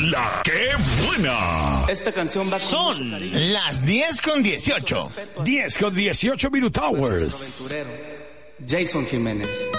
La que buena. Esta canción va con Son las 10:18. 10:18 Minute Hours. Jason Jiménez.